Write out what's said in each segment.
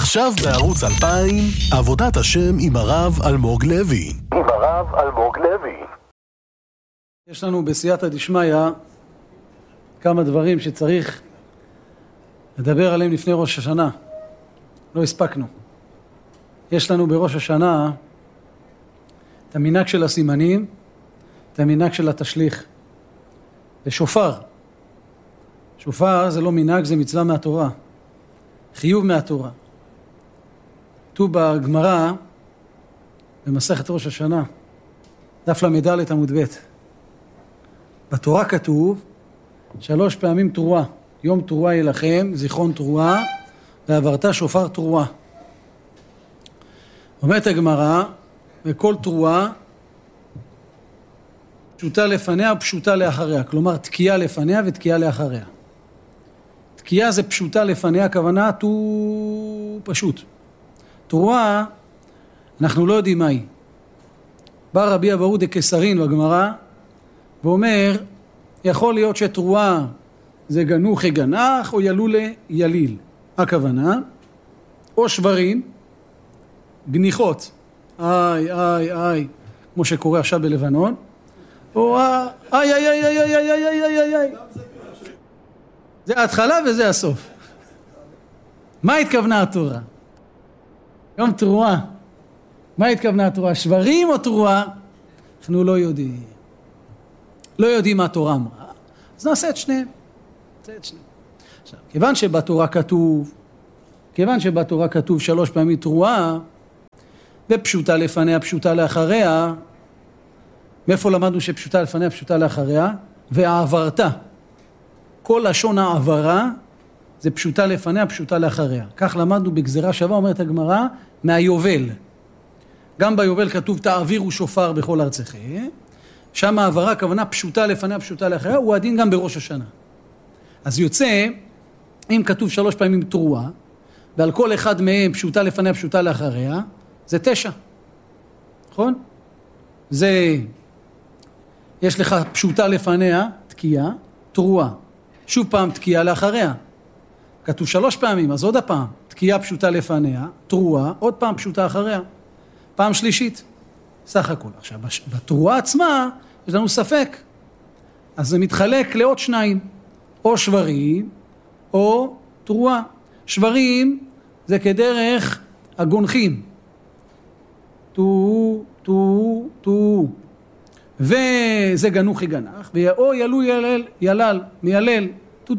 עכשיו בערוץ 2000, עבודת השם עם הרב אלמוג לוי. יש לנו בסייעתא דשמיא כמה דברים שצריך לדבר עליהם לפני ראש השנה. לא הספקנו. יש לנו בראש השנה את המנהג של הסימנים, את המנהג של התשליך. ושופר. שופר זה לא מנהג, זה מצווה מהתורה. חיוב מהתורה. כתוב בגמרא, במסכת ראש השנה, דף למד' עמוד ב'. בתורה כתוב 3 פעמים תרועה. יום תרועה יהיה לכם, זיכרון תרועה, ועברת שופר תרועה. אומרת הגמרא, וכל תרועה פשוטה לפניה ופשוטה לאחריה. כלומר, תקיעה לפניה ותקיעה לאחריה. תקיעה זה פשוטה לפניה, הכוונה פשוט. תרועה, אנחנו לא יודעים מהי. בא רבי אבאו דקסרין בגמרא, ואומר, יכול להיות שתרועה זה גנוך גנח, או ילול יליל. הכוונה, או שברים, גניחות, איי, כמו שקורה עכשיו בלבנון, או איי. זה ההתחלה וזה הסוף. מה התכוונה התורה? יום תרועה. מה התכוונה התורה? שברים או תרועה? אנחנו לא יודעים. לא יודעים מה התורה אמרה. אז נעשה את שניהם. עכשיו, כיוון שבתורה כתוב 3 פעמים תרועה, ופשוטה לפניה, פשוטה לאחריה, מאיפה למדנו שפשוטה לפניה, פשוטה לאחריה? והעברת. כל לשון העברה זה פשוטה לפניה, פשוטה לאחריה. כך למדנו בגזרה שווה, אומרת הגמרא, מהיובל. גם ביובל כתוב תעבירו שופר בכל ארצכם. שם העברה, הכוונה פשוטה לפניה, פשוטה לאחריה, הוא הדין גם בראש השנה. אז יוצא, אם כתוב 3 פעמים תרועה, ועל כל אחד מהם פשוטה לפניה, פשוטה לאחריה, זה 9. נכון? זה, יש לך פשוטה לפניה, תקיעה, תרועה. שוב פעם תקיעה לאחריה. כתוב 3 פעמים, אז עוד הפעם. תקיעה פשוטה לפניה, תרועה, עוד פעם פשוטה אחריה. פעם שלישית. סך הכל. עכשיו, בתרועה עצמה, יש לנו ספק. אז זה מתחלק לעוד 2. או שברים, או תרועה. שברים זה כדרך הגונחים. תו. וזה גנוכי גנח, או ילו ילל, מיילל, תו.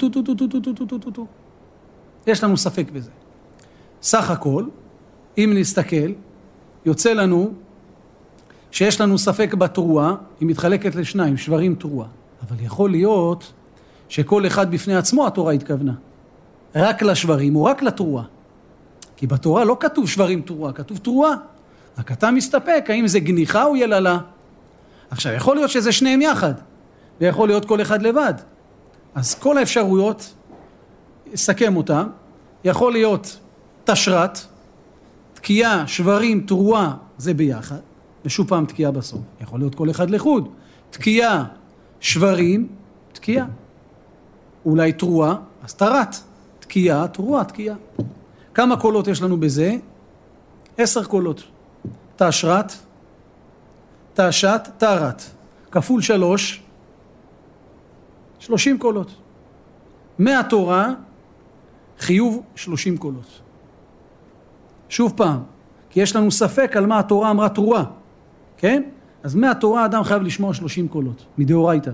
יש לנו ספק בזה. סך הכל, אם נסתכל, יוצא לנו שיש לנו ספק בתרועה, היא מתחלקת ל2, שברים תרועה. אבל יכול להיות שכל אחד בפני עצמו התורה התכוונה. רק לשברים או רק לתרועה. כי בתורה לא כתוב שברים תרועה, כתוב תרועה. רק אתה מסתפק, האם זה גניחה או יללה? עכשיו, יכול להיות שזה שניהם יחד, ויכול להיות כל אחד לבד. אז כל האפשרויות, אסכם אותם, יכול להיות תשרת, תקיעה, שברים, תרועה, זה ביחד, ושוב פעם תקיעה בסוף. יכול להיות כל אחד לחוד. תקיעה, שברים, תקיעה. אולי תרועה, אז תרת. תקיעה, תרועה, תקיעה. כמה קולות יש לנו בזה? 10 קולות. תשרת, תשת, תרת. כפול 3, 30 קולות. מהתורה, חיוב 30 קולות. שוב פעם, כי יש לנו ספק על מה התורה אמרה תרועה. כן? אז מהתורה אדם חייב לשמוע 30 קולות. מדאורייתא.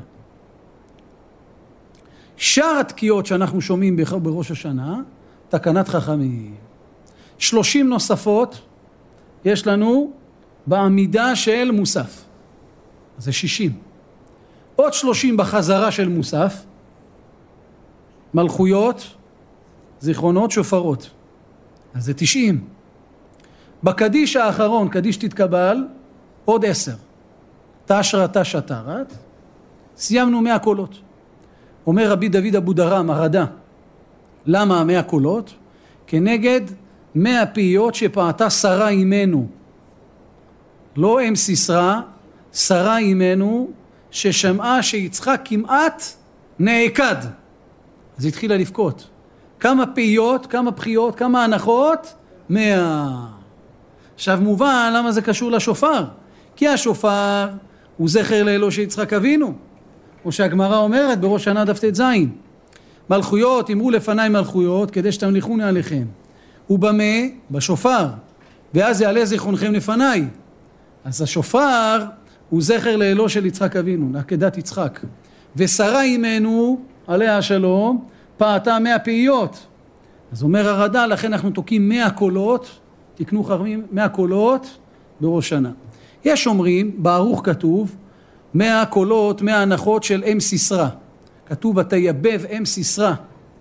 שאר התקיעות שאנחנו שומעים בראש השנה, תקנת חכמים. 30 נוספות יש לנו בעמידה של מוסף. אז זה 60. עוד 30 בחזרה של מוסף, מלכויות, זיכרונות, שופרות. אז זה 90. בקדיש האחרון, קדיש תתקבל, עוד 10. תשרה, תשע, תרת. סיימנו 100 קולות. אומר רבי דוד אבו דרם, הרדה. למה 100 קולות? כנגד 100 פעיות שפעתה שרה אימנו. לא אם סיסרה, שרה אימנו, ששמעה שיצחק כמעט נעקד. אז התחילה לבכות. כמה פעיות, כמה בחיות, כמה הנחות? 100. עכשיו מובן למה זה קשור לשופר. כי השופר הוא זכר לאלוה של יצחק אבינו. כמו שהגמרא אומרת בראש שנה דף ט"ז. מלכויות, אמרו לפניי מלכויות, כדי שתמליכוני עליכם. ובמה? בשופר. ואז יעלה זיכרונכם לפניי. אז השופר הוא זכר לאלוה של יצחק אבינו, לעקדת יצחק. ושרה אימנו, עליה השלום, פעתה 100 פעיות. אז אומר הרד"ל, לכן אנחנו תוקעים 100 קולות, תקנו חכמים 100 קולות בראש שנה. יש אומרים, בערוך כתוב, 100 קולות, 100 הנחות של אם סיסרא. כתוב, ותייבב אם סיסרא.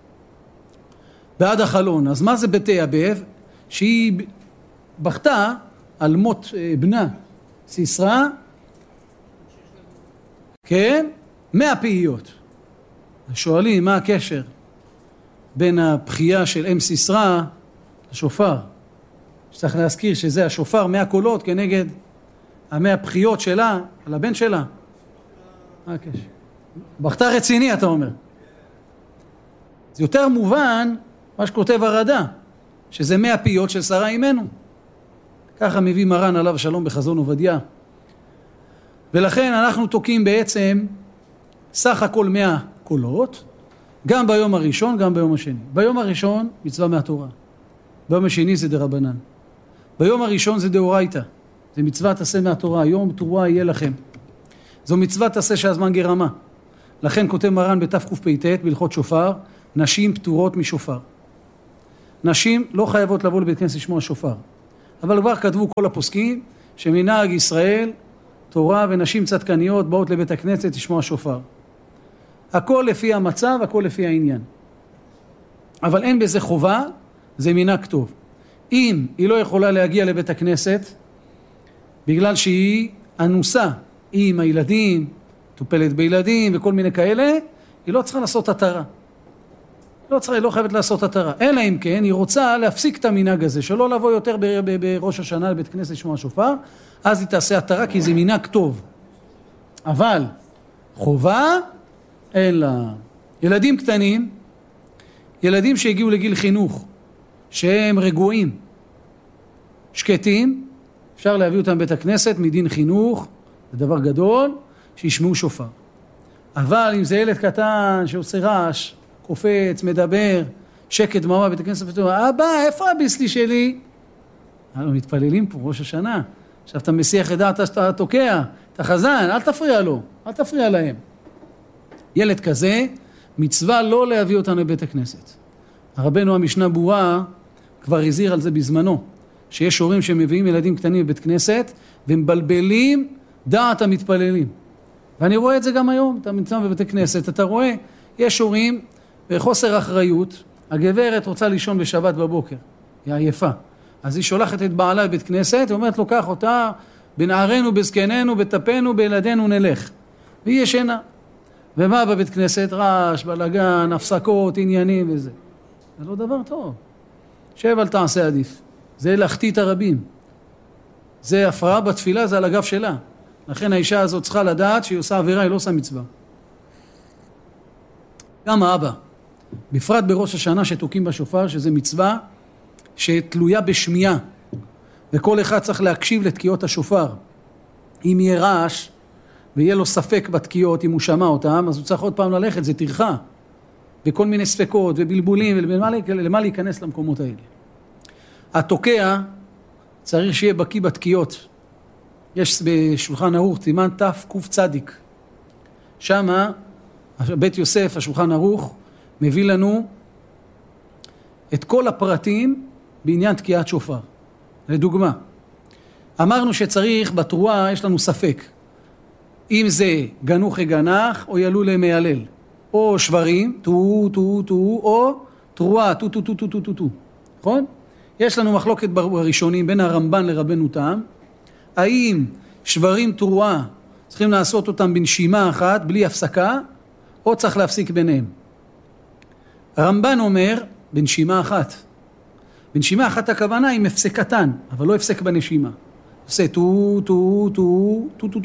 בעד החלון. אז מה זה בתייבב? שהיא בכתה על מות בנה סיסרא, כן? 100 פעיות. שואלים, מה הקשר בין הבחייה של אם סיסרא לשופר? שצריך להזכיר שזה השופר 100 קולות כנגד 100 בחיות שלה, על הבן שלה. מה הקשר? בכתה רציני, אתה אומר. זה יותר מובן מה שכותב הרד"א, שזה 100 פעיות של שרה אימנו. ככה מביא מרן עליו שלום בחזון עובדיה. ולכן אנחנו תוקעים בעצם סך הכל 100 קולות, גם ביום הראשון, גם ביום השני. ביום הראשון מצווה מהתורה. ביום השני זה דרבנן. ביום הראשון זה דאורייתא. זה מצווה תעשה מהתורה. יום תרועה יהיה לכם. זו מצווה תעשה שהזמן גרמה. לכן כותב מרן בתקפ"ט בהלכות שופר, נשים פטורות משופר. נשים לא חייבות לבוא לבית כנסת לשמוע שופר. אבל כבר כתבו כל הפוסקים שמנהג ישראל, תורה ונשים צדקניות באות לבית הכנסת לשמוע שופר. הכל לפי המצב, הכל לפי העניין. אבל אין בזה חובה, זה מנהג טוב. אם היא לא יכולה להגיע לבית הכנסת, בגלל שהיא אנוסה, היא עם הילדים, טופלת בילדים וכל מיני כאלה, היא לא צריכה לעשות התרה. היא לא חייבת לעשות התרה. אלא אם כן, היא רוצה להפסיק את המנהג הזה, שלא לבוא יותר בראש השנה לבית כנסת לשמוע שופר, אז היא תעשה התרה, כי זה מנהג טוב. אבל חובה, אין לה. ילדים קטנים, ילדים שהגיעו לגיל חינוך, שהם רגועים, שקטים, אפשר להביא אותם בית הכנסת מדין חינוך, זה דבר גדול, שישמעו שופר. אבל אם זה ילד קטן שעושה רעש, קופץ, מדבר, שקט דממה בית הכנסת, אבא, איפה הביסלי שלי? אנחנו מתפללים פה ראש השנה. עכשיו אתה מסיח את דעת שאתה תוקע, אתה חזן, אל תפריע לו, אל תפריע להם. ילד כזה, מצווה לא להביא אותנו לבית הכנסת. הרבנו המשנה ברורה כבר הזהיר על זה בזמנו, שיש הורים שמביאים ילדים קטנים בבית כנסת, ומבלבלים דעת המתפללים. ואני רואה את זה גם היום, אתה נמצא בבית כנסת, אתה רואה, יש הורים בחוסר אחריות, הגברת רוצה לישון בשבת בבוקר, היא עייפה. אז היא שולחת את בעלה לבית כנסת, ואומרת לו, קח אותה, בנערנו, בזקננו, בטפנו, בילדינו נלך. והיא ישנה. ומה בבית כנסת? רעש, בלגן, הפסקות, עניינים וזה. זה לא דבר טוב. שב אל תעשה עדיף. זה להחטיא את הרבים. זה הפרעה בתפילה, זה על הגב שלה. לכן האישה הזאת צריכה לדעת שהיא עושה עבירה, היא לא עושה מצווה. גם האבא, בפרט בראש השנה שתוקים בשופר, שזה מצווה שתלויה בשמיעה, וכל אחד צריך להקשיב לתקיעות השופר. אם יהיה רעש, ויהיה לו ספק בתקיעות, אם הוא שמע אותם, אז הוא צריך עוד פעם ללכת, זה טרחה, וכל מיני ספקות ובלבולים, ולמה להיכנס למקומות האלה. התוקע צריך שיהיה בקיא בתקיעות. יש בשולחן ערוך סימן תק"צ. שמה בית יוסף, השולחן ערוך, מביא לנו את כל הפרטים בעניין תקיעת שופר. לדוגמה, אמרנו שצריך בתרועה, יש לנו ספק. אם זה גנוך גנח או ילול מיילל, או שברים, או תרועה, נכון? יש לנו מחלוקת בראשונים בין הרמב"ן לרבנו תם, האם שברים תרועה צריכים לעשות אותם בנשימה אחת, בלי הפסקה, או צריך להפסיק ביניהם. הרמב"ן אומר, בנשימה אחת. בנשימה אחת הכוונה עם הפסק קטן, אבל לא הפסק בנשימה. עושה טו.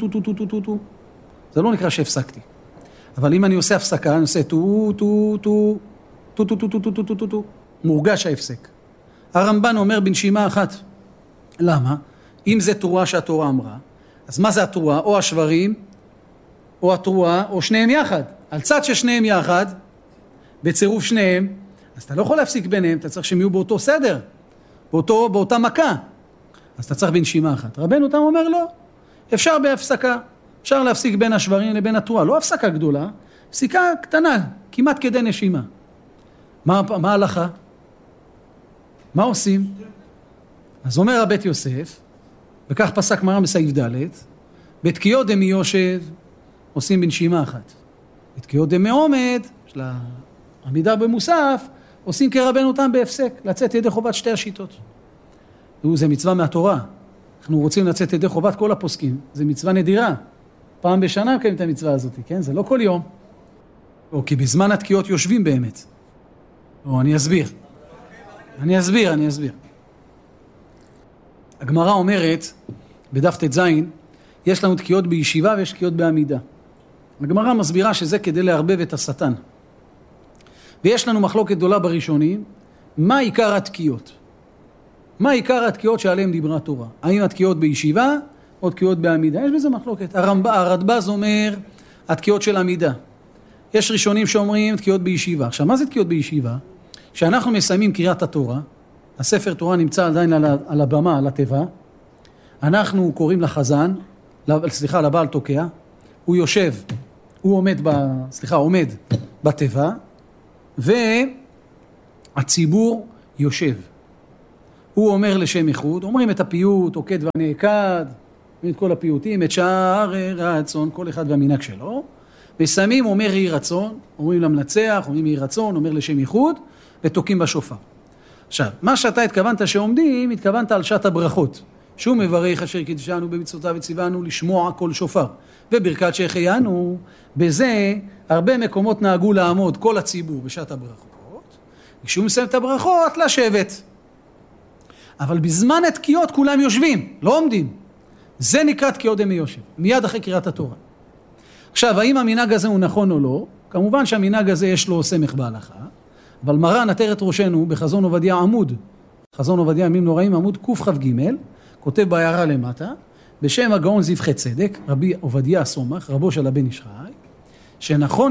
זה לא נקרא שהפסקתי. אבל אם אני עושה הפסקה, אני עושה טו. מורגש ההפסק. הרמב"ן אומר בנשימה אחת. למה? אם זה תרועה שהתורה אמרה, אז מה זה התרועה? או השברים, או התרועה, או שניהם יחד. על צד ששניהם יחד, בצירוף שניהם, אז אתה לא יכול להפסיק ביניהם, אתה צריך שהם יהיו באותו סדר, באותה מכה. אז אתה צריך בנשימה אחת. רבנו תם אומר לא, אפשר בהפסקה, אפשר להפסיק בין השברים לבין התרועה, לא הפסקה גדולה, הפסיקה קטנה, כמעט כדי נשימה. מה ההלכה? מה עושים? אז אומר הבית יוסף, וכך פסק מרן בסעיף ד', בתקיעות דמי יושב עושים בנשימה אחת. בתקיעות דמי עומד, של העמידה במוסף, עושים כרבנו תם בהפסק, לצאת ידי חובת שתי השיטות. זה מצווה מהתורה. אנחנו רוצים לצאת ידי חובת כל הפוסקים. זה מצווה נדירה. פעם בשנה מקיים את המצווה הזאת, כן? זה לא כל יום. או כי בזמן התקיעות יושבים באמת. או אני אסביר. אני אסביר. הגמרא אומרת, בדף ט"ז, יש לנו תקיעות בישיבה ויש תקיעות בעמידה. הגמרא מסבירה שזה כדי להרבב את השטן. ויש לנו מחלוקת גדולה בראשונים, מה עיקר התקיעות? מה עיקר התקיעות שעליהם דיברה תורה? האם התקיעות בישיבה או תקיעות בעמידה? יש בזה מחלוקת. הרדב"ז אומר, התקיעות של עמידה. יש ראשונים שאומרים תקיעות בישיבה. עכשיו, מה זה תקיעות בישיבה? כשאנחנו מסיימים קריאת התורה, הספר תורה נמצא עדיין על הבמה, על התיבה, אנחנו קוראים לחזן, לבעל תוקע, הוא יושב, הוא עומד בתיבה, והציבור יושב. הוא אומר לשם ייחוד, אומרים את הפיוט, עוקד ונעקד, את כל הפיוטים, את שער רצון, כל אחד והמנהג שלו, ושמים אומר יהי רצון, אומרים למנצח, אומרים יהי רצון, אומר לשם ייחוד, ותוקים בשופר. עכשיו, מה שאתה התכוונת שעומדים, התכוונת על שעת הברכות. שהוא מברך אשר קידשנו במצוותיו וציוונו לשמוע כל שופר. וברכת שהחיינו, בזה הרבה מקומות נהגו לעמוד כל הציבור בשעת הברכות. כשהוא מסיים את הברכות, לשבת. אבל בזמן התקיעות כולם יושבים, לא עומדים. זה נקרא תקיעות דמי יושב, מיד אחרי קריאת התורה. עכשיו, האם המנהג הזה הוא נכון או לא? כמובן שהמנהג הזה יש לו סמך בהלכה, אבל מרן עטר את ראשנו בחזון עובדיה עמוד, חזון עובדיה ימים נוראים עמוד קכ"ג, כותב בהערה למטה, בשם הגאון זבחי צדק, רבי עובדיה סומך, רבו של הבן איש חי, שנכון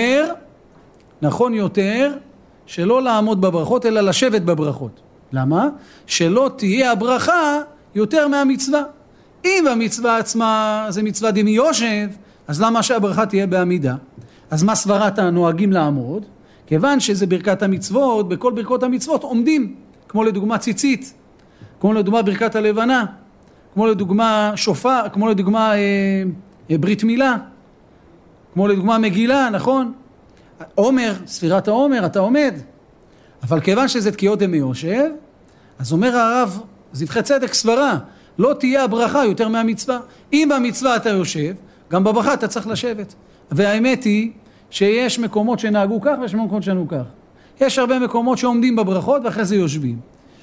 יותר שלא לעמוד בברכות, אלא לשבת בברכות. למה? שלא תהיה הברכה יותר מהמצווה. אם המצווה עצמה זה מצווה דמי יושב, אז למה שהברכה תהיה בעמידה? אז מה סברת הנוהגים לעמוד? כיוון שזה ברכת המצוות, בכל ברכות המצוות עומדים, כמו לדוגמה ציצית, כמו לדוגמה ברכת הלבנה, כמו לדוגמה שופר, כמו לדוגמה ברית מילה, כמו לדוגמה מגילה, נכון? עומר, ספירת העומר, אתה עומד. אבל כיוון שזה תקיעות דמי יושב, אז אומר הרב זבחי צדק סברה, לא תהיה הברכה יותר מהמצווה. אם במצווה אתה יושב, גם בברכה אתה צריך לשבת. והאמת היא שיש מקומות שנהגו כך ויש מקומות שנהגו כך. יש הרבה מקומות שעומדים בברכות ואחרי זה יושבים.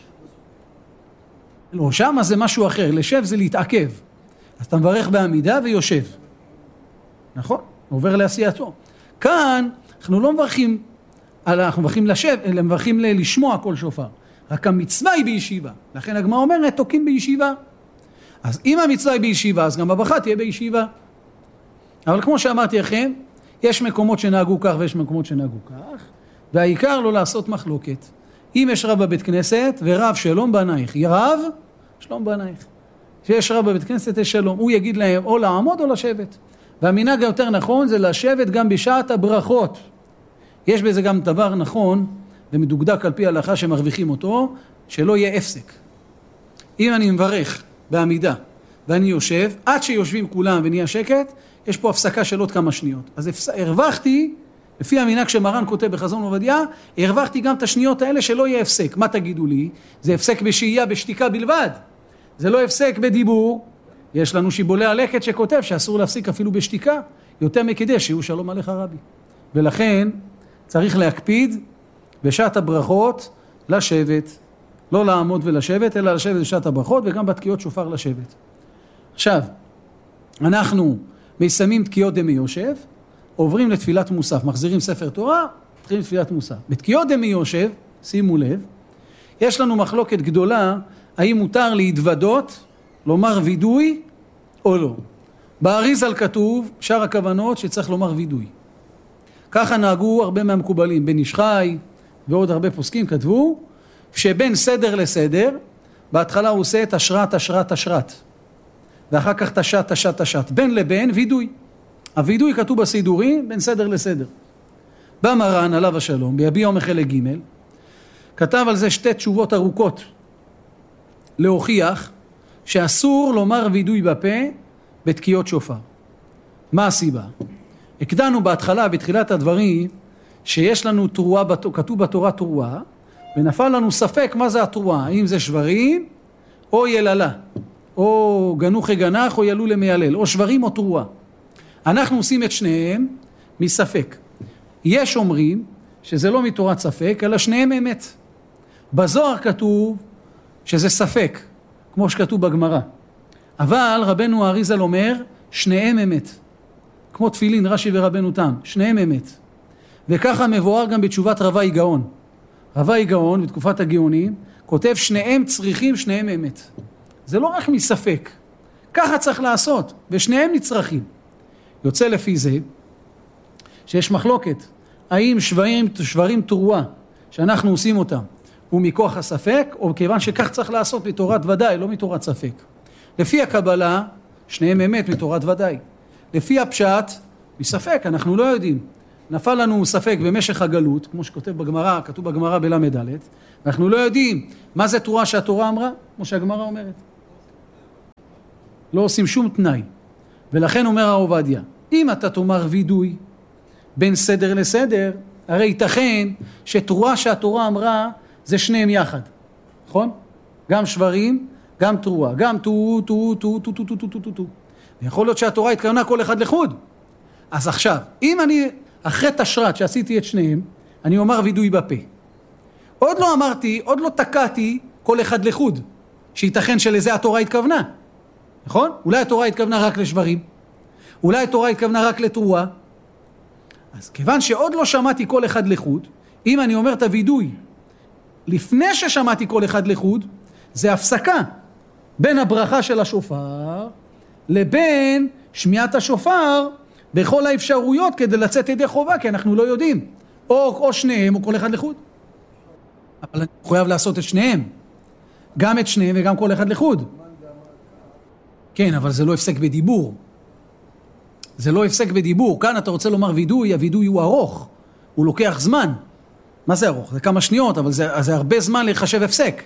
לא, שם זה משהו אחר. לשב זה להתעכב. אז אתה מברך בעמידה ויושב. נכון? עובר לעשייתו. כאן אנחנו לא מברכים, אנחנו מברכים לשב, אלא מברכים לשמוע כל שופר. רק המצווה היא בישיבה. לכן הגמרא אומרת, תוקים בישיבה. אז אם המצווה היא בישיבה, אז גם בברכה תהיה בישיבה. אבל כמו שאמרתי לכם, יש מקומות שנהגו כך ויש מקומות שנהגו כך, והעיקר לא לעשות מחלוקת. אם יש רב בבית כנסת ורב שלום בנייך, רב שלום בנייך. שיש רב בבית כנסת יש שלום, הוא יגיד להם או לעמוד או לשבת. והמנהג היותר נכון זה לשבת גם בשעת הברכות. יש בזה גם דבר נכון ומדוקדק על פי ההלכה שמרוויחים אותו, שלא יהיה הפסק. אם אני מברך בעמידה ואני יושב, עד שיושבים כולם ונהיה שקט, יש פה הפסקה של עוד כמה שניות. אז הרווחתי, לפי המנהג שמרן כותב בחזון עובדיה, הרווחתי גם את השניות האלה שלא יהיה הפסק. מה תגידו לי? זה הפסק בשהייה, בשתיקה בלבד. זה לא הפסק בדיבור. יש לנו שיבולי הלקט שכותב שאסור להפסיק אפילו בשתיקה, יותר מקדש שיהיו שלום עליך רבי. ולכן צריך להקפיד בשעת הברכות לשבת. לא לעמוד ולשבת, אלא לשבת בשעת הברכות וגם בתקיעות שופר לשבת. עכשיו, אנחנו מסיימים תקיעות דמי יושב, עוברים לתפילת מוסף, מחזירים ספר תורה, מתחילים תפילת מוסף. בתקיעות דמי יושב, שימו לב, יש לנו מחלוקת גדולה, האם מותר להתוודות, לומר וידוי או לא. באריזל כתוב, שאר הכוונות שצריך לומר וידוי. ככה נהגו הרבה מהמקובלים, בן איש חי ועוד הרבה פוסקים כתבו, שבין סדר לסדר, בהתחלה הוא עושה תשרת, תשרת, תשרת. ואחר כך תשת, תשת, תשת. בין לבין וידוי. הוידוי כתוב בסידורים, בין סדר לסדר. בא מרן עליו השלום, ביביע אומר חלק ג', כתב על זה שתי תשובות ארוכות, להוכיח שאסור לומר וידוי בפה בתקיעות שופר. מה הסיבה? הקדנו בהתחלה, בתחילת הדברים, שיש לנו תרועה, כתוב בתורה תרועה, ונפל לנו ספק מה זה התרועה, האם זה שברים או יללה, או גנוחי גנח או ילול למיילל, או שברים או תרועה. אנחנו עושים את שניהם מספק. יש אומרים שזה לא מתורת ספק, אלא שניהם אמת. בזוהר כתוב שזה ספק, כמו שכתוב בגמרא. אבל רבנו האריזל אומר, שניהם אמת. כמו תפילין, רש"י ורבנו תם, שניהם אמת. וככה מבואר גם בתשובת רבי גאון. רבי גאון, בתקופת הגאונים, כותב שניהם צריכים, שניהם אמת. זה לא רק מספק. ככה צריך לעשות, ושניהם נצרכים. יוצא לפי זה, שיש מחלוקת, האם שברים תרועה, שאנחנו עושים אותם, הוא מכוח הספק, או כיוון שכך צריך לעשות מתורת ודאי, לא מתורת ספק. לפי הקבלה, שניהם אמת מתורת ודאי. לפי הפשט, מספק, אנחנו לא יודעים. נפל לנו ספק במשך הגלות, כמו שכותב בגמרא, כתוב בגמרא בלמד ד', אנחנו לא יודעים מה זה תרועה שהתורה אמרה, כמו שהגמרא אומרת. לא עושים שום תנאי. ולכן אומר הרב עובדיה, אם אתה תאמר וידוי בין סדר לסדר, הרי ייתכן שתרועה שהתורה אמרה זה שניהם יחד, נכון? גם שברים, גם תרועה, גם תו, תו, תו, תו, תו, תו, תו, תו, תו. ויכול להיות שהתורה התכוונה כל אחד לחוד. אז עכשיו, אם אני אחרי תשרת שעשיתי את שניהם, אני אומר וידוי בפה. עוד לא אמרתי, עוד לא תקעתי כל אחד לחוד, שייתכן שלזה התורה התכוונה. נכון? אולי התורה התכוונה רק לשברים, אולי התורה התכוונה רק לתרועה. אז כיוון שעוד לא שמעתי כל אחד לחוד, אם אני אומר את הוידוי, לפני ששמעתי כל אחד לחוד, זה הפסקה בין הברכה של השופר לבין שמיעת השופר בכל האפשרויות כדי לצאת ידי חובה, כי אנחנו לא יודעים. או שניהם או כל אחד לחוד. אבל אני חייב לעשות את שניהם. גם את שניהם וגם כל אחד לחוד. כן, אבל זה לא הפסק בדיבור. זה לא הפסק בדיבור. כאן אתה רוצה לומר וידוי, הוידוי הוא ארוך. הוא לוקח זמן. מה זה ארוך? זה כמה שניות, אבל זה הרבה זמן לחשב הפסק.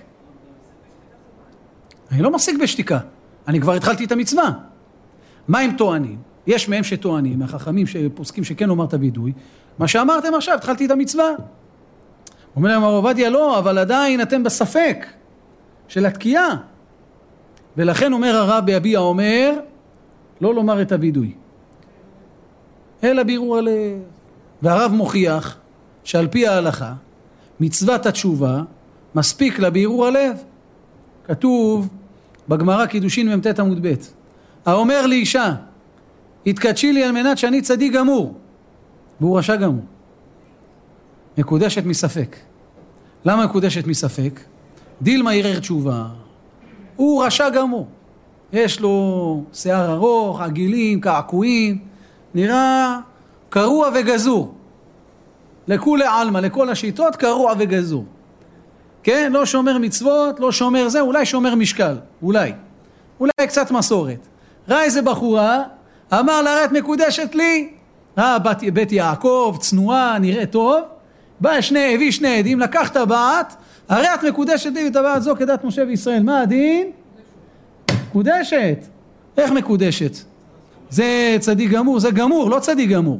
אני לא מפסיק בשתיקה. אני כבר התחלתי את המצווה. מה הם טוענים? יש מהם שטוענים, מהחכמים שפוסקים שכן לומר את הוידוי. מה שאמרתם עכשיו, התחלתי את המצווה. אומר להם הרב עובדיה, לא, אבל עדיין אתם בספק של התקיעה. ולכן אומר הרב ביביע אומר, לא לומר את הוידוי. אלא בירור הלב. והרב מוכיח שעל פי ההלכה, מצוות התשובה מספיק לה בירור הלב. כתוב בגמרא קידושין מ"ט עמוד ב', האומר לאישה, התקדשי לי על מנת שאני צדיק גמור, והוא רשע גמור. מקודשת מספק. למה מקודשת מספק? דילמה ערער תשובה. הוא רשע גמור. יש לו שיער ארוך, עגילים, קעקועים, נראה קרוע וגזור. לכולי עלמא, לכל השיטות קרוע וגזור. כן, לא שומר מצוות, לא שומר זה, אולי שומר משקל, אולי קצת מסורת. ראה איזה בחורה, אמר לה, הרי את מקודשת לי, בית יעקב, צנועה, נראה טוב, הביא שני עדים, לקח את הבת, הרי את מקודשת לי ואת הבת זו כדת משה וישראל, מה הדין? מקודשת. איך מקודשת? זה צדיק גמור, זה גמור, לא צדיק גמור.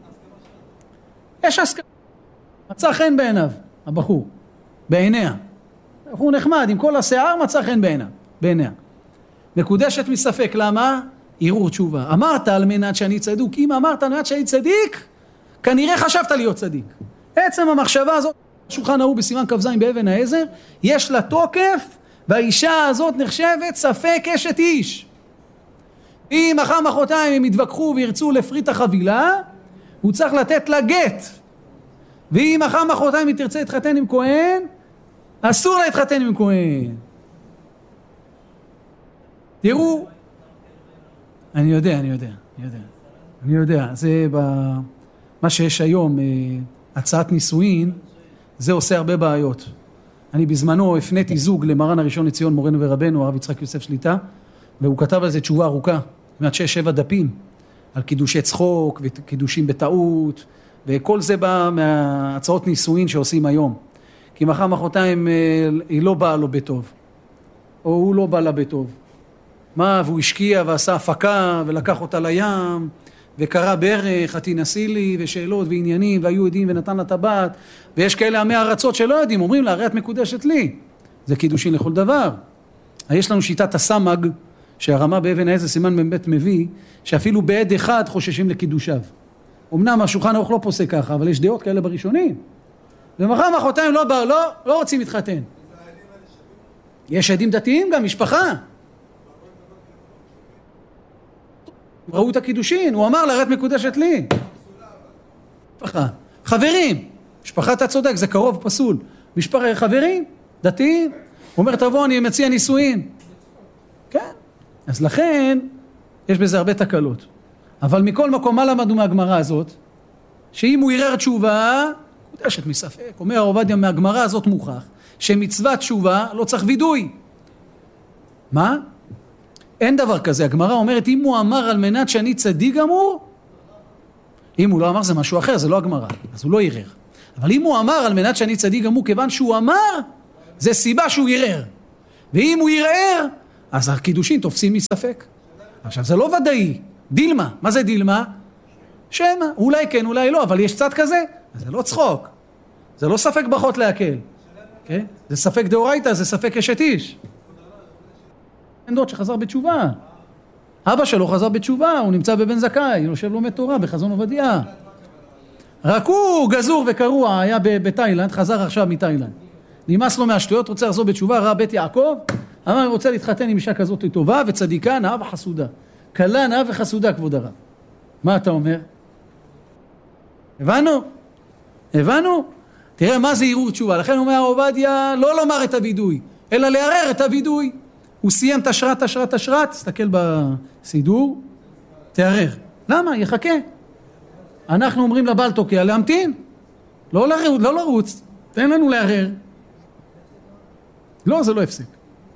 יש הסכמה, מצא חן בעיניו, הבחור. בעיניה. הוא נחמד, עם כל השיער מצא חן בעיניה. מקודשת מספק, למה? ערעור תשובה. אמרת על מנת שאני צדיק, אם אמרת על מנת שאני צדיק, כנראה חשבת להיות צדיק. עצם המחשבה הזאת, השולחן ההוא בסימן כ"ז באבן העזר, יש לה תוקף, והאישה הזאת נחשבת ספק אשת איש. אם מחר מחרתיים הם יתווכחו וירצו לפריט החבילה, הוא צריך לתת לה גט. ואם מחר מחרתיים היא תרצה להתחתן עם כהן, אסור להתחתן עם כהן. תראו, אני יודע, זה מה שיש היום, הצעת נישואין, זה עושה הרבה בעיות. אני בזמנו הפניתי זוג למרן הראשון לציון, מורנו ורבנו, הרב יצחק יוסף שליטה, והוא כתב על זה תשובה ארוכה, כמעט 6-7 דפים, על קידושי צחוק וקידושים בטעות, וכל זה בא מהצעות נישואין שעושים היום. כי מחר מחרתיים היא לא באה לו בטוב, או הוא לא בא לה בטוב. מה, והוא השקיע ועשה הפקה ולקח אותה לים, וקרא בערך, תנסי לי, ושאלות ועניינים, והיו עדים ונתן לה טבעת, ויש כאלה עמי ארצות שלא יודעים, אומרים לה, הרי את מקודשת לי. זה קידושין לכל דבר. יש לנו שיטת הסמג, שהרמה באבן העזר סימן מבית מביא, שאפילו בעד אחד חוששים לקידושיו. אמנם השולחן ערוך לא פוסק ככה, אבל יש דעות כאלה בראשונים. ומחר מחרתיים לא רוצים להתחתן. יש עדים דתיים גם, משפחה. ראו את הקידושין, הוא אמר לה, את מקודשת לי. משפחה. חברים, משפחה אתה צודק, זה קרוב פסול. משפחה, חברים, דתיים. הוא אומר, תבוא, אני מציע נישואין. כן. אז לכן, יש בזה הרבה תקלות. אבל מכל מקום, מה למדנו מהגמרא הזאת? שאם הוא ירר תשובה, קודשת מספק. אומר הרב עובדיה, מהגמרא הזאת מוכח, שמצוות תשובה לא צריך וידוי. מה? אין דבר כזה. הגמרא אומרת, אם הוא אמר על מנת שאני צדיק גמור, אם הוא לא אמר זה משהו אחר, זה לא הגמרא, אז הוא לא ירר. אבל אם הוא אמר על מנת שאני צדיק גמור, כיוון שהוא אמר, זה סיבה שהוא ירר. ואם הוא ירר, אז הקידושין תופסים מספק. עכשיו, זה לא ודאי. דילמה. מה זה דילמה? שמה. אולי כן, אולי לא, אבל יש צד כזה. זה לא צחוק. זה לא ספק בחות להקל. Okay? זה ספק דאורייתא, זה ספק אשת איש. אין דוד שחזר בתשובה. אבא שלו חזר בתשובה, הוא נמצא בבן זכאי, יושב לומד תורה בחזון עובדיה. רק הוא גזור וקרוע, היה בתאילנד, חזר עכשיו מתאילנד. נמאס לו מהשטויות, רוצה לחזור בתשובה, ראה בית יעקב, אמר, אני רוצה להתחתן עם אישה כזאת טובה וצדיקה, נאה וחסודה. קלה, נאה וחסודה, כבוד הרב. מה אתה אומר? הבנו? תראה מה זה ערעור תשובה. לכן אומר עובדיה, לא לומר את הוידוי, אלא לערער את הוידוי. הוא סיים תשרת, תסתכל בסידור, תערער. למה? יחכה. אנחנו אומרים לבעל תוקע, להמתין. לא לרוץ, תן לנו לערער. לא, זה לא הפסק.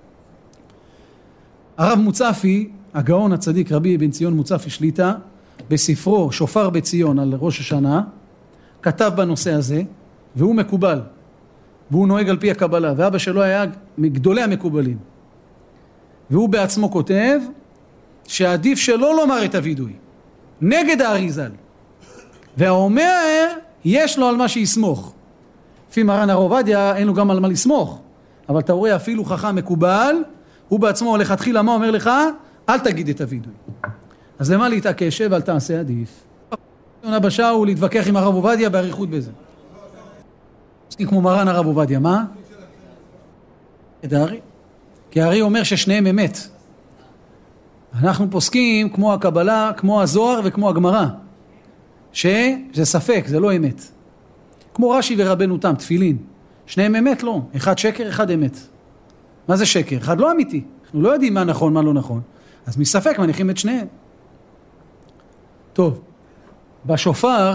הרב מוצפי, הגאון הצדיק רבי בן ציון מוצפי שליטה, בספרו שופר בציון על ראש השנה, כתב בנושא הזה, והוא מקובל, והוא נוהג על פי הקבלה, ואבא שלו היה מגדולי המקובלים. והוא בעצמו כותב שעדיף שלא לומר את הוידוי, נגד האריזל. והאומר, יש לו על מה שיסמוך. לפי מרן הרב עובדיה, אין לו גם על מה לסמוך. אבל אתה רואה אפילו חכם מקובל, הוא בעצמו הולך התחילה, מה אומר לך? אל תגיד את הוידוי. אז למה להתעקש? ואל תעשה עדיף. אבא שאול להתווכח עם הרב עובדיה בעריכות בזה. כמו מרן הרב עובדיה, מה? כי הארי אומר ששניהם אמת. אנחנו פוסקים כמו הקבלה, כמו הזוהר וכמו הגמרא. שזה ספק, זה לא אמת. כמו רש"י ורבנו תם, תפילין. שניהם אמת לא. אחד שקר, אחד אמת. מה זה שקר? אחד לא אמיתי. אנחנו לא יודעים מה נכון, מה לא נכון. אז מספק מניחים את שניהם. טוב. בשופר,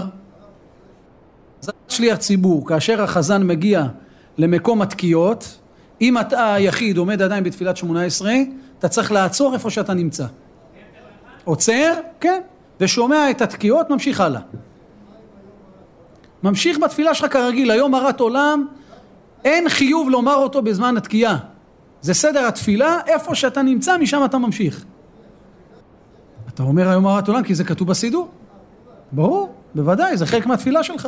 שליח ציבור, כאשר החזן מגיע למקום התקיעות, אם אתה היחיד עומד עדיין בתפילת 18, אתה צריך לעצור איפה שאתה נמצא. עוצר, כן, ושומע את התקיעות, ממשיך הלאה. ממשיך בתפילה שלך כרגיל, היום הרת עולם, אין חיוב לומר אותו בזמן התקיעה. זה סדר התפילה, איפה שאתה נמצא, משם אתה ממשיך. אתה אומר היום הרת עולם, כי זה כתוב בסידור. ברור, בוודאי, זה חלק מהתפילה שלך.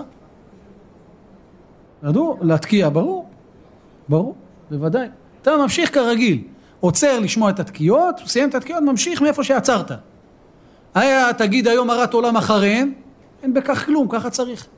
ידעו, להתקיע, ברור, בוודאי. אתה ממשיך כרגיל, עוצר לשמוע את התקיעות, סיים את התקיעות, ממשיך מאיפה שעצרת. היה תגיד היום הרת עולם אחריהם, אין בכך כלום, ככה צריך.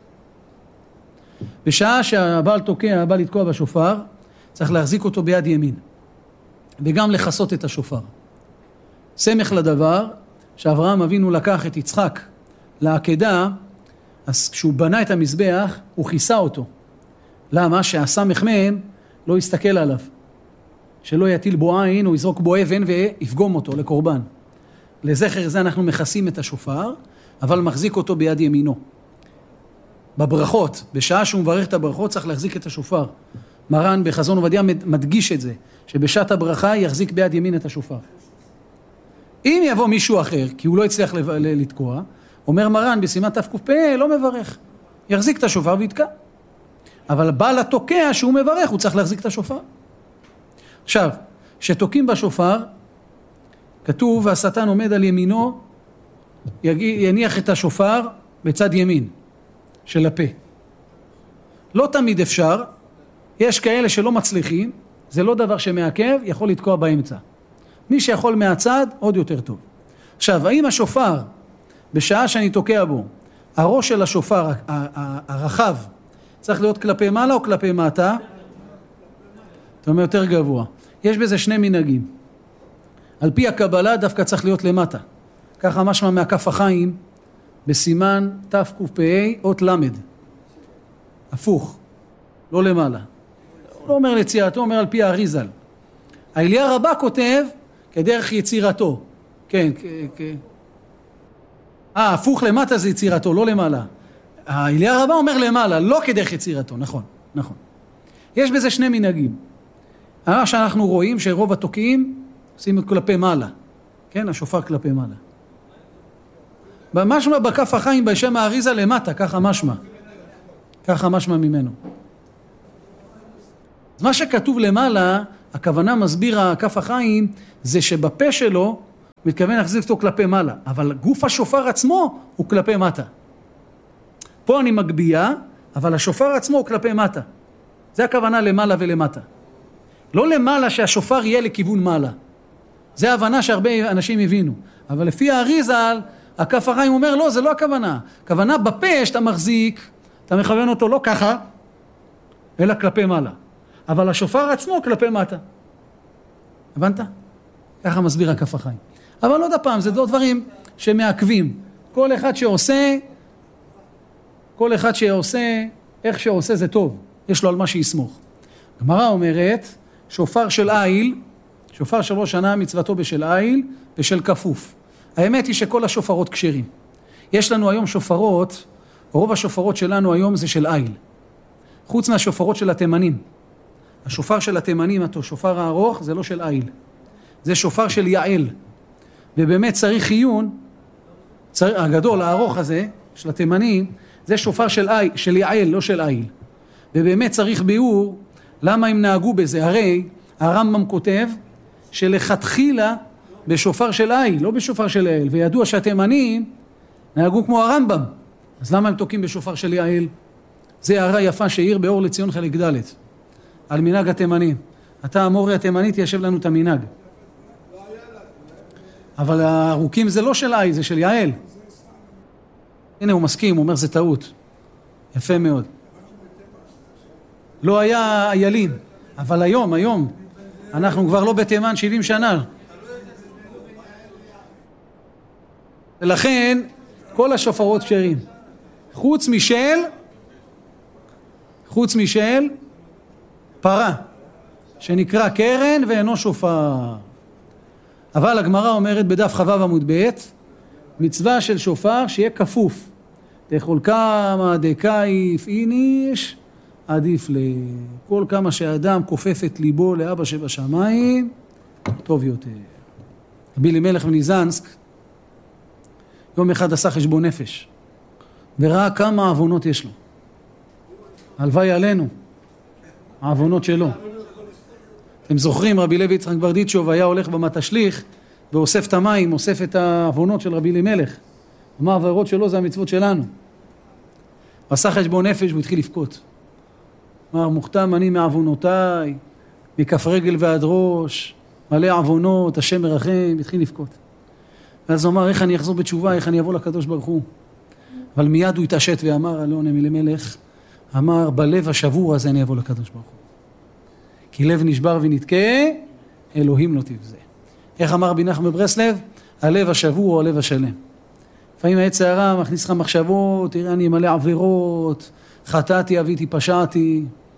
בשעה שהבעל תוקע, הבעל לתקוע בשופר, צריך להחזיק אותו ביד ימין, וגם לחסות את השופר. סמך לדבר, שאברהם אבינו לקח את יצחק לעקדה, אז כשהוא בנה את המזבח, הוא כיסה אותו. למה? שהסמך מהם לא יסתכל עליו, שלא יטיל בו עין או יזרוק בו אבן ויפגום אותו לקורבן. לזכר זה אנחנו מכסים את השופר, אבל מחזיק אותו ביד ימינו. בברכות, בשעה שהוא מברך את הברכות צריך להחזיק את השופר. מרן בחזון עובדיה מדגיש את זה, שבשעת הברכה יחזיק ביד ימין את השופר. אם יבוא מישהו אחר, כי הוא לא הצליח לתקוע, אומר מרן בסימן תק"פ לא מברך, יחזיק את השופר ויתקע. אבל בעל התוקע שהוא מברך, הוא צריך להחזיק את השופר. עכשיו, שתוקים בשופר, כתוב והשטן עומד על ימינו, יניח את השופר בצד ימין של הפה. לא תמיד אפשר, יש כאלה שלא מצליחים, זה לא דבר שמעכב, יכול לתקוע באמצע. מי שיכול מהצד, עוד יותר טוב. עכשיו, האם השופר, בשעה שאני תוקע בו, הראש של השופר, הרחב, צריך להיות כלפי מעלה או כלפי מטה? זאת אומרת, יותר גבוה. יש בזה שני מנהגים. על פי הקבלה דווקא צריך להיות למטה. ככה משמע מהכף החיים, בסימן תק"פ אות למד. הפוך, לא למעלה. הוא לא אומר לצירתו, אומר על פי האריזל. האליה רבה כותב כדרך יצירתו. כן, הפוך למטה זה יצירתו, לא למעלה. האליה רבה אומר למעלה, לא כדרך יצירתו, נכון, נכון. יש בזה שני מנהגים. מה שאנחנו רואים שרוב התוקעים עושים כלפי מעלה. כן, השופר כלפי מעלה. משמע בכף החיים בשם האריזה למטה, ככה משמע. ככה משמע ממנו. אז מה שכתוב למעלה, הכוונה מסביר הכף החיים, זה שבפה שלו מתכוון להחזיק אותו כלפי מעלה, אבל גוף השופר עצמו הוא כלפי מטה. פה אני מגביע, אבל השופר עצמו הוא כלפי מטה. זה הכוונה למעלה ולמטה. לא למעלה שהשופר יהיה לכיוון מעלה. זה ההבנה שהרבה אנשים הבינו. אבל לפי האריזל, הכף החיים אומר, לא, זה לא הכוונה. הכוונה בפה שאתה מחזיק, אתה מכוון אותו לא ככה, אלא כלפי מעלה. אבל השופר עצמו כלפי מטה. הבנת? ככה מסביר הכף החיים. אבל עוד הפעם, זה דברים שמעכבים. כל אחד שעושה, איך שעושה זה טוב. יש לו על מה שיסמוך. גמרא אומרת, שופר של איל, שופר של ראש שנה מצוותו בשל איל ושל כפוף. האמת היא שכל השופרות כשרים. יש לנו היום שופרות, רוב השופרות שלנו היום זה של איל. חוץ מהשופרות של התימנים. השופר של התימנים, השופר הארוך, זה לא של איל. זה שופר של יעל. ובאמת צריך עיון, הגדול, הארוך הזה, של התימנים, זה שופר של יעל, לא של איל. ובאמת צריך ביאור, למה הם נהגו בזה? הרי הרמב"ם כותב שלכתחילה בשופר של איל, לא בשופר של יעל, וידוע שהתימנים נהגו כמו הרמב"ם. אז למה הם תוקים בשופר של יעל? זה הערה יפה שהעיר באור לציון חלק ד' על מנהג התימנים. אתה המורי התימנית ישב לנו את המנהג. אבל הארוכים זה לא של איל, זה של יעל. הנה הוא מסכים, הוא אומר זה טעות. יפה מאוד. לא היה איילים, אבל היום, אנחנו כבר לא בתימן 70 שנה. ולכן, כל השופרות כשרים. חוץ משל פרה, שנקרא קרן ואינו שופר. אבל הגמרא אומרת בדף חב"ב עמוד ב', מצווה של שופר שיהיה כפוף. תאכול כמה דקאיף איניש, עדיף לכל כמה שאדם כופף את ליבו לאבא שבשמיים, טוב יותר. רבי אלימלך מליזנסק, יום אחד עשה חשבון נפש, וראה כמה עוונות יש לו. הלוואי עלינו, העוונות שלו. אתם זוכרים, רבי לוי יצחק ברדיצ'וב היה הולך במטשליך, ואוסף את המים, אוסף את העוונות של רבי אלימלך. מה העבירות שלו זה המצוות שלנו. הוא עשה חשבון נפש והוא התחיל לבכות. אמר, מוכתם אני מעוונותיי, מכף רגל ועד ראש, מלא עוונות, השם מרחם, התחיל לבכות. ואז הוא אמר, איך אני אחזור בתשובה, איך אני אבוא לקדוש ברוך הוא. אבל מיד הוא התעשת ואמר, אלון אלימלך, אמר, בלב השבור הזה אני אבוא לקדוש ברוך הוא. כי לב נשבר ונתקה, אלוהים לא תבזה. איך אמר רבי נחמן מברסלב? הלב השבור או הלב השלם. לפעמים העץ הרע מכניס לך מחשבות, תראה אני מלא עבירות, חטאתי, אביתי, פשעתי.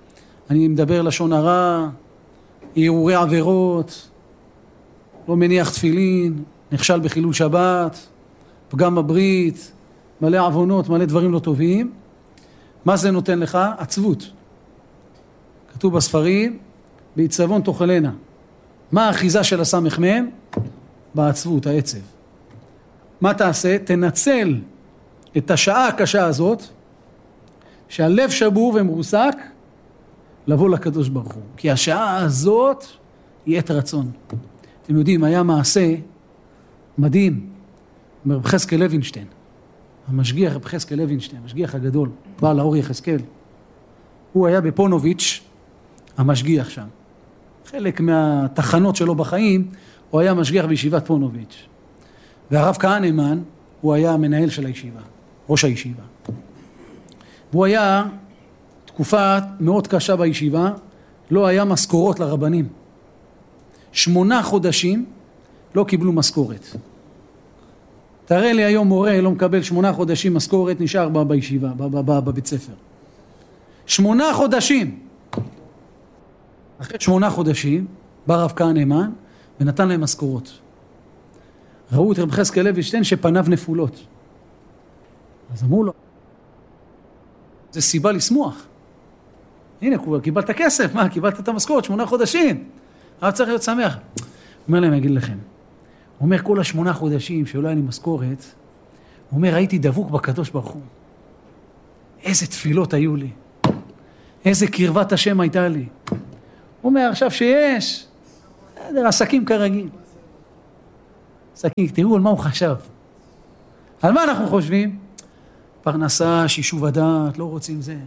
אני מדבר לשון הרע, הרהורי עבירות, לא מניח תפילין, נכשל בחילול שבת, פגם בברית, מלא עוונות, מלא דברים לא טובים. מה זה נותן לך? עצבות. כתוב בספרים, בעצבון תאכלנה. מה האחיזה של הסמ"ם? בעצבות, העצב. מה תעשה? תנצל את השעה הקשה הזאת, שהלב שבור ומרוסק, לבוא לקדוש ברוך הוא. כי השעה הזאת היא עת רצון. אתם יודעים, היה מעשה מדהים מרב חזקאל לוינשטיין, המשגיח רב חזקאל לוינשטיין, המשגיח הגדול, בעל האור יחזקאל. הוא היה בפונוביץ', המשגיח שם. חלק מהתחנות שלו בחיים, הוא היה משגיח בישיבת פונוביץ'. והרב כהנמן, הוא היה המנהל של הישיבה, ראש הישיבה. והוא היה תקופה מאוד קשה בישיבה, לא היה משכורות לרבנים. 8 חודשים לא קיבלו משכורת. תראה לי היום מורה לא מקבל 8 חודשים משכורת, נשאר בישיבה, בבית ספר. 8 חודשים. אחרי 8 חודשים, בא רב כהנמן ונתן להם משכורות. ראו את רב חזקאל לוינשטיין שפניו נפולות. אז אמרו לו, זה סיבה לשמוח. הנה, קיבלת כסף, מה? קיבלת את המשכורת, 8 חודשים. אבל צריך להיות שמח. הוא אומר להם, אגיד לכם, הוא אומר, כל 8 חודשים שלא היה לי משכורת, הוא אומר, הייתי דבוק בקדוש ברוך הוא. איזה תפילות היו לי. איזה קרבת השם הייתה לי. הוא אומר, עכשיו שיש, עסקים כרגיל. עסקים, תראו על מה הוא חשב. על מה אנחנו חושבים? פרנסה, שישוב הדעת, לא רוצים זה.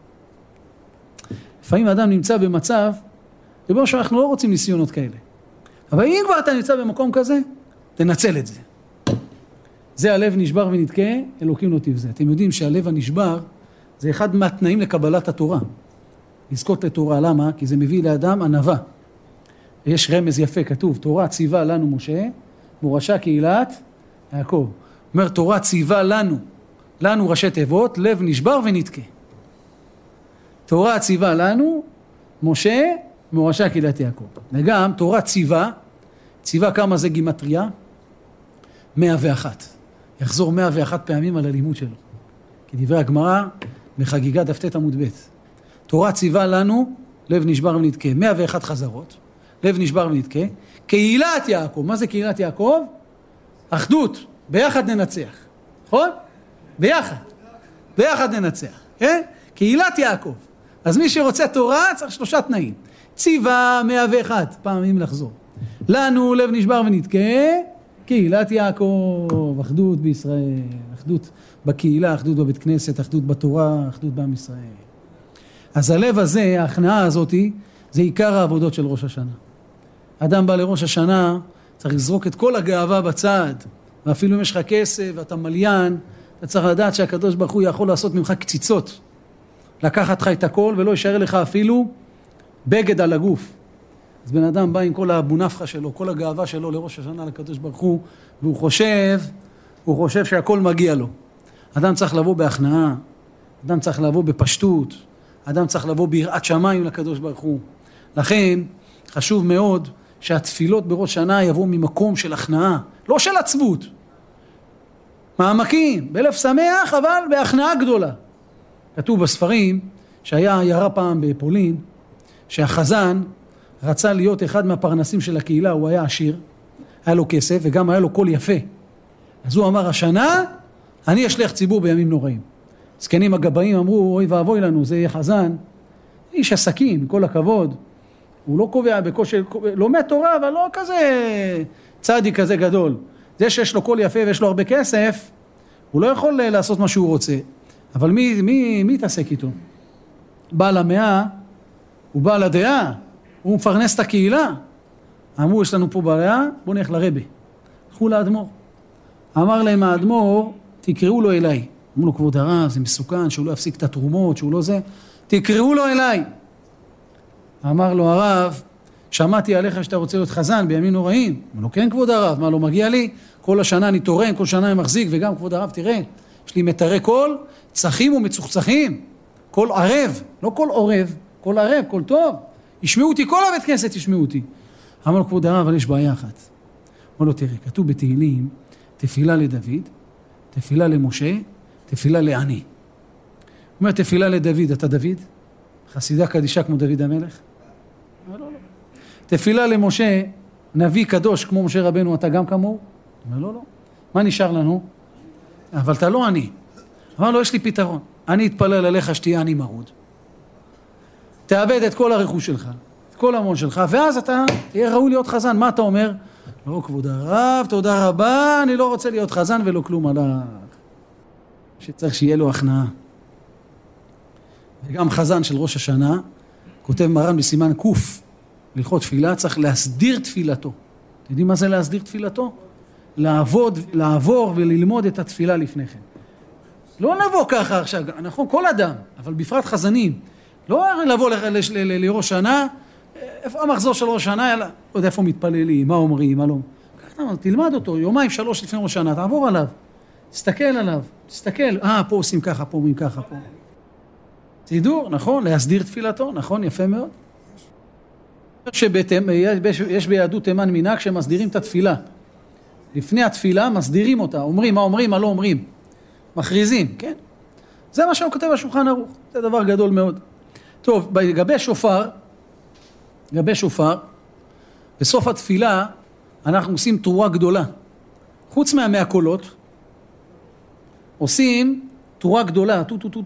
לפעמים האדם נמצא במצב, ובו שאנחנו לא רוצים ניסיונות כאלה. אבל אם כבר אתה נמצא במקום כזה, תנצל את זה. זה הלב נשבר ונתקה, אלוקים לא תבזה. אתם יודעים שהלב הנשבר, זה אחד מהתנאים לקבלת התורה. לזכות לתורה, למה? כי זה מביא לאדם ענווה. יש רמז יפה, כתוב, תורה ציווה לנו משה, מורשה קהילת יעקב. אומר, תורה ציווה לנו ראשי תיבות, לב נשבר ונתקה. תורה ציווה לנו, משה, מורשה קהילת יעקב. וגם תורה ציווה כמה זה גימטריה? 101. יחזור 101 פעמים על הלימוד שלו. כדברי הגמרא, בחגיגה דף ט עמוד ב'. תורה ציווה לנו, לב נשבר ונתקה. 101 חזרות, לב נשבר ונתקה. קהילת יעקב, מה זה קהילת יעקב? אחדות, ביחד ננצח. נכון? ביחד ננצח. כן? קהילת יעקב. אז מי שרוצה תורה צריך 3 תנאים. ציווה 101, פעמים לחזור. לנו לב נשבר ונתקה, קהילת יעקב, אחדות בישראל, אחדות בקהילה, אחדות בבית כנסת, אחדות בתורה, אחדות בעם ישראל. אז הלב הזה, ההכנעה הזאת, זה עיקר העבודות של ראש השנה. אדם בא לראש השנה, צריך לזרוק את כל הגאווה בצד, ואפילו אם יש לך כסף ואתה מליין, אתה צריך לדעת שהקדוש ברוך הוא יכול לעשות ממך קציצות, לקחת לך את הכל ולא יישאר לך אפילו בגד על הגוף. אז בן אדם בא עם כל הבונפחה שלו, כל הגאווה שלו לראש השנה לקדוש ברוך הוא, והוא חושב שהכל מגיע לו. אדם צריך לבוא בהכנעה, אדם צריך לבוא בפשטות, אדם צריך לבוא ביראת שמיים לקדוש ברוך הוא. לכן חשוב מאוד שהתפילות בראש שנה יבואו ממקום של הכנעה, לא של עצבות. מעמקים, בלב שמח, אבל בהכנעה גדולה. כתוב בספרים שהיה עיירה פעם בפולין, שהחזן רצה להיות אחד מהפרנסים של הקהילה, הוא היה עשיר, היה לו כסף וגם היה לו קול יפה. אז הוא אמר, השנה אני אשליח ציבור בימים נוראים. זקנים הגבאים אמרו, אוי ואבוי לנו, זה יהיה חזן, איש עסקים, עם כל הכבוד. הוא לא קובע בקושי, לומד תורה, אבל לא כזה צדיק כזה גדול. זה שיש לו קול יפה ויש לו הרבה כסף, הוא לא יכול לעשות מה שהוא רוצה. אבל מי יתעסק איתו? בעל המאה, הוא בעל הדעה, הוא מפרנס את הקהילה. אמרו, יש לנו פה בעיה, בוא נלך לרבי. הלכו לאדמו"ר. אמר להם האדמו"ר, תקראו לו אליי. אמרו לו, כבוד הרב, זה מסוכן, שהוא לא יפסיק את התרומות, שהוא לא זה. תקראו לו אליי. אמר לו הרב, שמעתי עליך שאתה רוצה להיות חזן בימים נוראים. אמר לו, כן כבוד הרב, מה לא מגיע לי? כל השנה אני תורם, כל שנה אני מחזיק, וגם כבוד הרב, תראה, יש לי מטרי קול, צחים ומצוחצחים, קול ערב, לא קול עורב, כל ערב, כל טוב, ישמעו אותי, כל הבית כנסת ישמעו אותי. אמר לו, כבוד הרב, אבל יש בעיה אחת. אמר לו, תראה, כתוב בתהילים, תפילה לדוד, תפילה למשה, תפילה לעני. הוא אומר, תפילה לדוד, אתה דוד? חסידה קדישה כמו דוד המלך? לא, לא. תפילה למשה, נביא קדוש כמו משה רבנו, אתה גם כמוהו? אומר, לא, לא. מה נשאר לנו? אבל אתה לא עני. אמר לו, יש לי פתרון. אני אתפלל עליך שתהיה עני מרוד. תאבד את כל הרכוש שלך, את כל המון שלך, ואז אתה תהיה ראוי להיות חזן. מה אתה אומר? לא, כבוד הרב, תודה רבה, אני לא רוצה להיות חזן ולא כלום עליו. שצריך שיהיה לו הכנעה. וגם חזן של ראש השנה, כותב מרן בסימן קוף, הלכות תפילה, צריך להסדיר תפילתו. אתם יודעים מה זה להסדיר תפילתו? לעבור וללמוד את התפילה לפני כן. לא נבוא ככה עכשיו, נכון, כל אדם, אבל בפרט חזנים. לא לבוא לראש שנה, איפה המחזור של ראש שנה, יאללה, לא יודע איפה מתפללים, מה אומרים, מה לא. תלמד אותו, יומיים, 3 לפני ראש שנה, תעבור עליו, תסתכל עליו, תסתכל, פה עושים ככה, פה אומרים ככה, פה. סידור, נכון, להסדיר תפילתו, נכון, יפה מאוד. יש ביהדות תימן מנהג שמסדירים את התפילה. לפני התפילה מסדירים אותה, אומרים, מה אומרים, מה לא אומרים. מכריזים, כן? זה מה שהוא כותב בשולחן ערוך, זה דבר גדול מאוד. טוב, לגבי שופר, בסוף התפילה אנחנו עושים תרועה גדולה. חוץ מה100 קולות, עושים תרועה גדולה,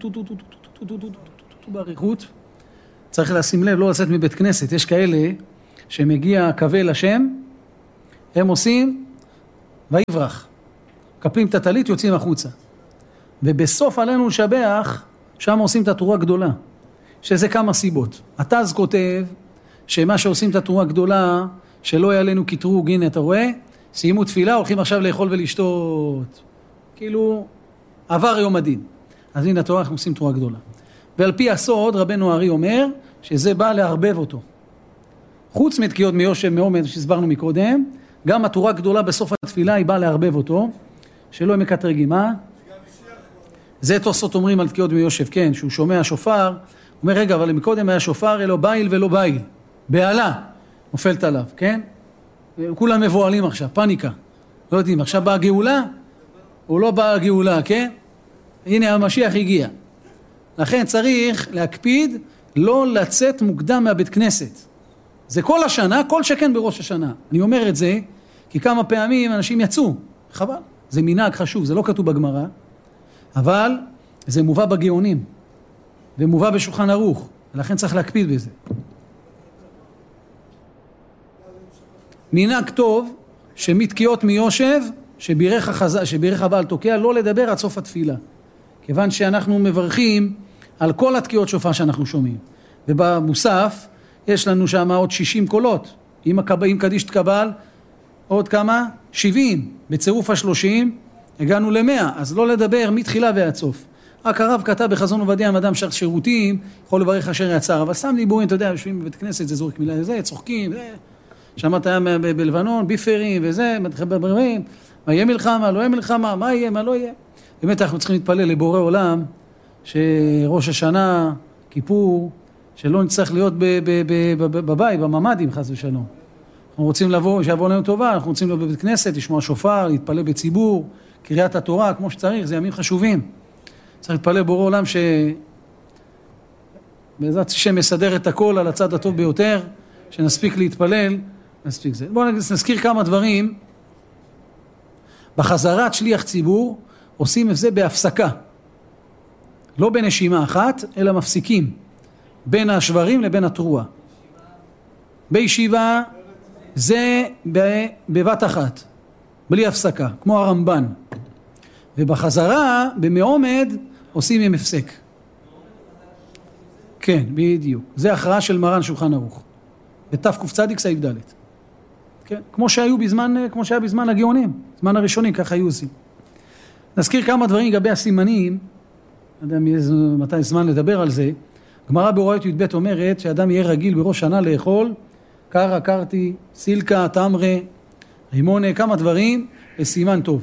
בעריכות. צריך לשים לב, לא לצאת מבית כנסת. יש כאלה שמגיע קבל השם, הם עושים ויברח. קפלים את הטלית, יוצאים החוצה. ובסוף עלינו לשבח, שם עושים את התרועה גדולה. שזה כמה סיבות. התז כותב שמה שעושים את התרועה גדולה, שלא יהיה עלינו קטרוג, הנה אתה רואה, סיימו תפילה, הולכים עכשיו לאכול ולשתות. כאילו, עבר יום הדין. אז הנה התורה, אנחנו עושים תרועה גדולה. ועל פי הסוד, רבנו הארי אומר, שזה בא להרבב אותו. חוץ מתקיעות מיושב מעומד, שהסברנו מקודם, גם התורה גדולה בסוף התפילה, היא באה להרבב אותו, שלא הם מקטרגים, מה? זה תוספות אומרים על תקיעות מיושב, כן, שהוא שומע שופר, אומר, רגע, אבל מקודם היה שופר, אלא בעיל ולא בעיל. בעלה, נופלת עליו, כן? כולם מבועלים עכשיו, פניקה. לא יודעים, עכשיו באה גאולה? או לא באה גאולה, כן? הנה המשיח הגיע. לכן צריך להקפיד לא לצאת מוקדם מהבית כנסת. זה כל השנה, כל שכן בראש השנה. אני אומר את זה, כי כמה פעמים אנשים יצאו. חבל. זה מנהג חשוב, זה לא כתוב בגמרא, אבל זה מובא בגאונים, ומובא בשולחן ערוך, ולכן צריך להקפיד בזה. מנהג טוב, שמתקיעות מיושב, שבירך הבעל תוקע, לא לדבר עד סוף התפילה. כיוון שאנחנו מברכים על כל התקיעות שופר שאנחנו שומעים. ובמוסף, יש לנו שם עוד 60 קולות. אם קדיש תקבל, עוד כמה? 70. בצירוף ה-30, הגענו ל100. אז לא לדבר מתחילה ועד סוף. רק הרב כתב בחזון עובדיה, אדם שר שירותים, יכול לברך אשר יצר. אבל סתם דיבורים, אתה יודע, יושבים בבית כנסת, זה זורק מילה לזה, צוחקים, שמעת היה בלבנון, ביפרים וזה, מתחברים, מה יהיה מלחמה, לא יהיה מלחמה, מה יהיה, מה לא יהיה. באמת אנחנו צריכים להתפלל לבורא עולם, שראש השנה, כיפור, שלא נצטרך להיות בבית, בממדים חס ושלום. אנחנו רוצים לבוא, שיבוא לנו טובה, אנחנו רוצים להיות בבית כנסת, לשמוע שופר, להתפלל בציבור, קריאת התורה, כמו שצריך, זה ימים חשובים. צריך להתפלל בורא עולם בעזרת השם מסדר את הכל על הצד הטוב ביותר, שנספיק להתפלל, נספיק זה. בואו נזכיר כמה דברים. בחזרת שליח ציבור עושים את זה בהפסקה. לא בנשימה אחת, אלא מפסיקים. בין השברים לבין התרועה. בישיבה זה בבת אחת, בלי הפסקה, כמו הרמב"ן. ובחזרה, במעומד, עושים עם הפסק. כן, בדיוק. זה הכרעה של מרן שולחן ערוך. בתקצ"ד סעיף ד'. כן, כמו שהיה בזמן הגאונים, זמן הראשונים, ככה היו עושים. נזכיר כמה דברים לגבי הסימנים, לא יודע מתי זמן לדבר על זה. גמרא באוריות י"ב אומרת שאדם יהיה רגיל בראש שנה לאכול קרא, קרתי, סילקה, תמרה, רימונה, כמה דברים, לסימן טוב.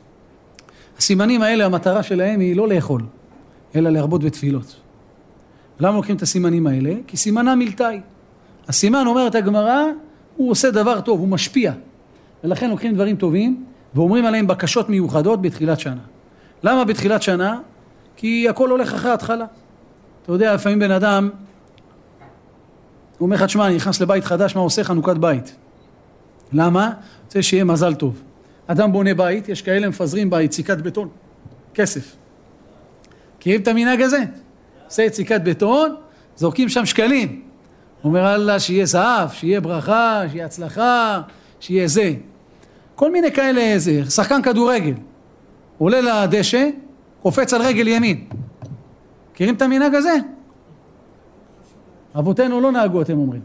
הסימנים האלה, המטרה שלהם היא לא לאכול, אלא להרבות בתפילות. למה לוקחים את הסימנים האלה? כי סימנה מילתאי. הסימן, אומרת הגמרא, הוא עושה דבר טוב, הוא משפיע. ולכן לוקחים דברים טובים, ואומרים עליהם בקשות מיוחדות בתחילת שנה. למה בתחילת שנה? כי הכל הולך אחרי ההתחלה. אתה יודע, לפעמים בן אדם, הוא אומר לך, תשמע, אני נכנס לבית חדש, מה עושה? חנוכת בית. למה? רוצה שיהיה מזל טוב. אדם בונה בית, יש כאלה מפזרים ביציקת בטון, כסף. מכירים את המנהג הזה? עושה יציקת בטון, זורקים שם שקלים. אומר אללה, שיהיה זהב, שיהיה ברכה, שיהיה הצלחה, שיהיה זה. כל מיני כאלה, זה, שחקן כדורגל. עולה לדשא, קופץ על רגל ימין. מכירים את המנהג הזה? אבותינו לא נהגו, אתם אומרים.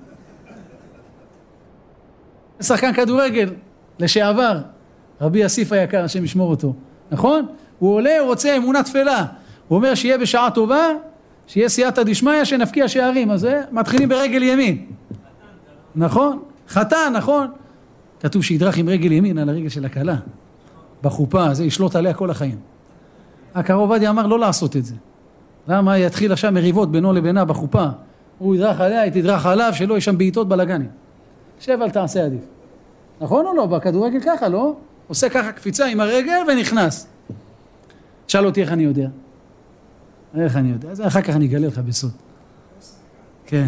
שחקן כדורגל, לשעבר, רבי אסיף היקר, השם ישמור אותו. נכון? הוא עולה, הוא רוצה אמונה תפלה. הוא אומר שיהיה בשעה טובה, שיהיה סייעתא דשמיא, שנפקיע שערים. אז מתחילים ברגל ימין. נכון? חתן, נכון? כתוב שידרך עם רגל ימין על הרגל של הכלה. בחופה, זה ישלוט עליה כל החיים. הקרוב עובדיה אמר לא לעשות את זה. למה יתחיל עכשיו מריבות בינו לבינה בחופה? הוא ידרך עליה, היא תדרך עליו, שלא יש שם בעיטות בלגנים. שב על תעשה עדיף. נכון או לא? בכדורגל ככה, לא? עושה ככה קפיצה עם הרגל ונכנס. שאל אותי איך אני יודע. איך אני יודע? אז אחר כך אני אגלה לך בסוד. כן.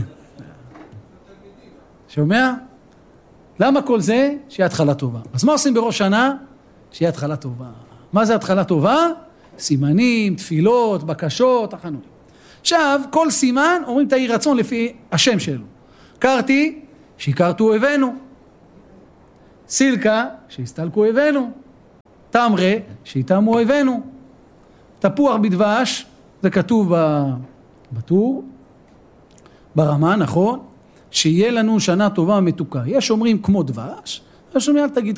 שומע? למה כל זה? שיהיה התחלה טובה. אז מה עושים בראש שנה? שיהיה התחלה טובה. מה זה התחלה טובה? סימנים, תפילות, בקשות, הכנות. עכשיו, כל סימן אומרים תהי רצון לפי השם שלו. קרתי, שיקרתו אויבינו. סילקה, שיסתלקו אויבינו. תמרה, שיתאמו אויבינו. תפוח בדבש, זה כתוב בטור, ברמה, נכון? שיהיה לנו שנה טובה מתוקה. יש אומרים כמו דבש, יש אומרים אל תגיד